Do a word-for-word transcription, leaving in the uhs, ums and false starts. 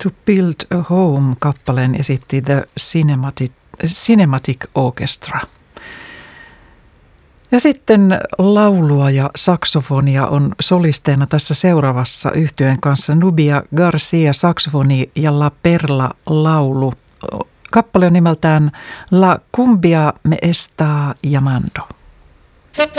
To Build a Home-kappaleen esitti The Cinematic, Cinematic Orchestra. Ja sitten laulua ja saksofonia on solisteena tässä seuraavassa yhtyeen kanssa Nubia Garcia saksofoni ja La Perla laulu. Kappale on nimeltään La Cumbia me está llamando.